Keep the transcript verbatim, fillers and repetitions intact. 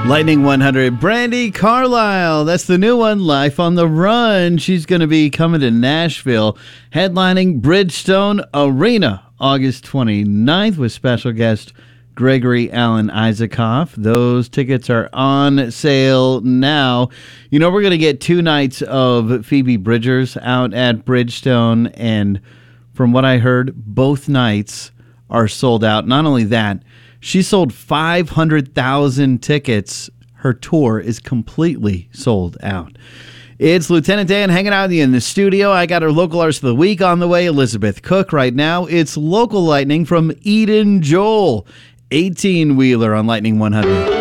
Lightning one hundred, Brandi Carlile. That's the new one, Life on the Run. She's going to be coming to Nashville, headlining Bridgestone Arena August twenty-ninth with special guest Gregory Alan Isakov. Those tickets are on sale now. You know, we're going to get two nights of Phoebe Bridgers out at Bridgestone, and from what I heard, both nights are sold out. Not only that, she sold five hundred thousand tickets. Her tour is completely sold out. It's Lieutenant Dan hanging out with you in the studio. I got our local artist of the week on the way, Elizabeth Cook. Right now, it's Local Lightning from Eden Joel. eighteen-wheeler on Lightning one hundred.